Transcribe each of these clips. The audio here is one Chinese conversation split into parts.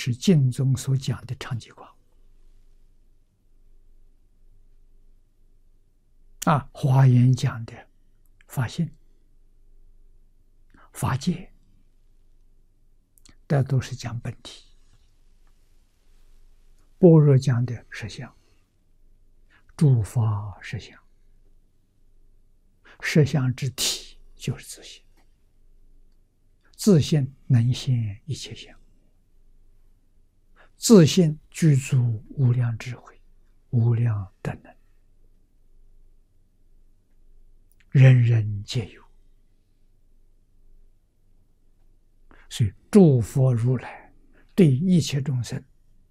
就是经中所讲的长寂光。华严讲的法性、法界，这都是讲本体。般若讲的实相，诸法实相，实相之体就是自性，自性能现一切相，自性具足无量智慧、无量德能，人人皆有。所以诸佛如来对一切众生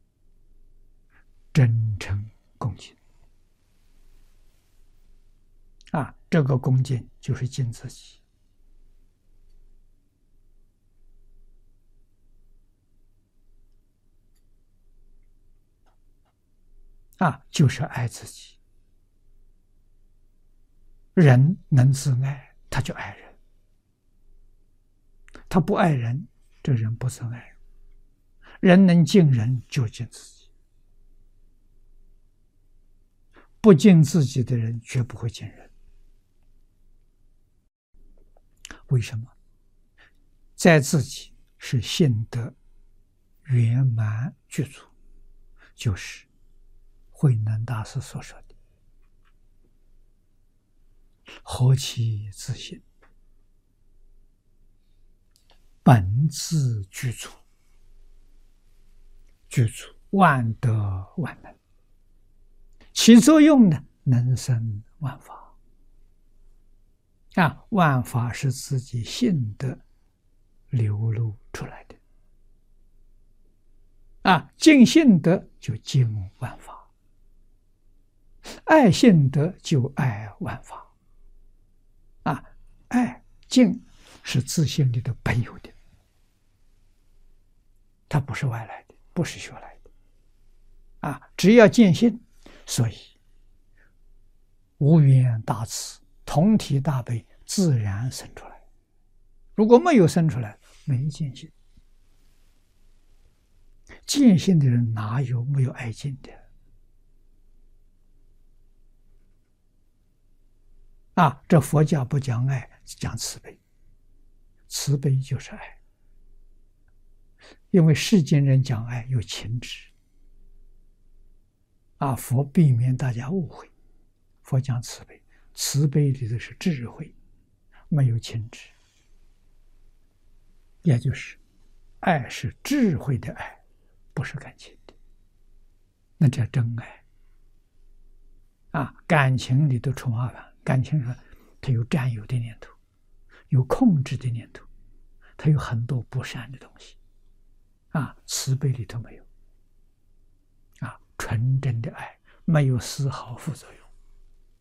真诚恭敬这个恭敬就是敬自己就是爱自己。人能自爱，他就爱人；他不爱人，这人不自爱。人能敬人，就敬自己。不敬自己的人，绝不会敬人。为什么？在自己是性德圆满具足，就是慧能大师所说的何其自性，本自具足，具足万德万能，其作用呢，能生万法。万法是自己性德流露出来的。敬性德就敬万法，爱性德就爱万法。爱敬是自性里的本有的，它不是外来的，不是学来的。只要见性，所以无缘大慈、同体大悲自然生出来。如果没有生出来，没见性。见性的人哪有没有爱敬的？这佛教不讲爱，讲慈悲。慈悲就是爱，因为世间人讲爱有情执。佛避免大家误会，佛讲慈悲，慈悲里的是智慧，没有情执。也就是爱是智慧的爱，不是感情的，那叫真爱。感情里头出麻烦，感情上它有占有的念头，有控制的念头，它有很多不善的东西。慈悲里头没有。纯真的爱没有丝毫副作用。